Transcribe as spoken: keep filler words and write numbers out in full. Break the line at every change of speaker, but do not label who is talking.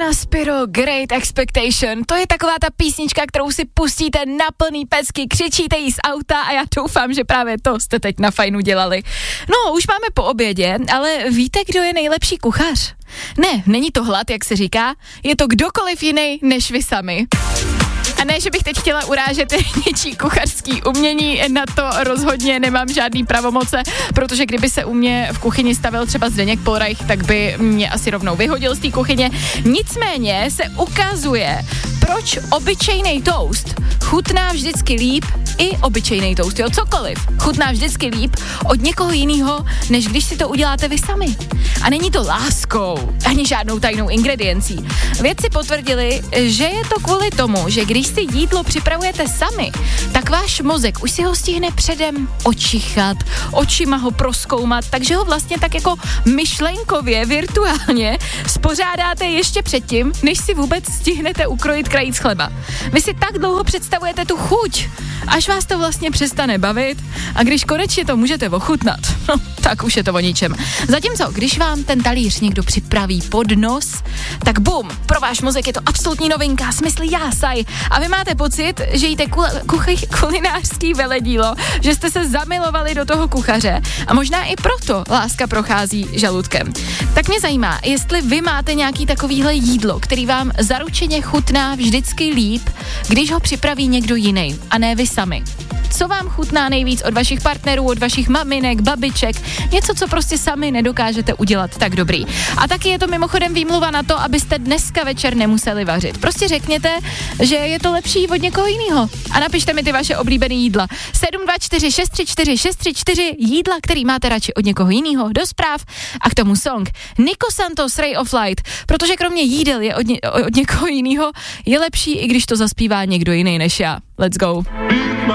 Helena Spiro, Great Expectation. To je taková ta písnička, kterou si pustíte na plný pecky, křičíte jí z auta a já doufám, že právě to jste teď na Fajnu dělali. No, už máme po obědě, ale víte, kdo je nejlepší kuchař? Ne, není to hlad, jak se říká, je to kdokoliv jiný než vy sami. A ne, že bych teď chtěla urážet něčí kuchařský umění, na to rozhodně nemám žádný pravomoce, protože kdyby se u mě v kuchyni stavil třeba Zdeněk Polreich, tak by mě asi rovnou vyhodil z té kuchyně. Nicméně se ukazuje, proč obyčejný toast chutná vždycky líp, i obyčejný toast, jo, cokoliv, chutná vždycky líp od někoho jiného, než když si to uděláte vy sami. A není to láskou, ani žádnou tajnou ingrediencí. Vědci potvrdili, že je to kvůli tomu, že když si jídlo připravujete sami, tak váš mozek už si ho stihne předem očichat, očima ho prozkoumat, takže ho vlastně tak jako myšlenkově, virtuálně spořádáte ještě předtím, než si vůbec stihnete ukrojit krajíc chleba. Vy si tak dlouho představujete tu chuť, až vás to vlastně přestane bavit a když konečně to můžete ochutnat, no, tak už je to o ničem. Zatímco, když vám ten talíř někdo připraví pod nos, tak bum, pro váš mozek je to absolutní novinka, smysl jásaj a vy máte pocit, že jíte kul- kuchy- kulinářský veledílo, že jste se zamilovali do toho kuchaře a možná i proto láska prochází žaludkem. Tak mě zajímá, jestli vy máte nějaký takovýhle jídlo, který vám zaručeně chutná vždycky líp, když ho připraví někdo jiný a ne vy sami. Co vám chutná nejvíc od vašich partnerů, od vašich maminek, babiček, něco, co prostě sami nedokážete udělat tak dobrý. A taky je to mimochodem výmluva na to, abyste dneska večer nemuseli vařit. Prostě řekněte, že je to lepší od někoho jiného. A napište mi ty vaše oblíbené jídla. sedm dva čtyři šest tři čtyři šest tři čtyři jídla, který máte radši od někoho jiného, do zpráv a k tomu song. Nico Santos, Ray of Light, protože kromě jídel je od, ně, od někoho jiného, je lepší, i když to zaspívá někdo jiný než já. Let's go.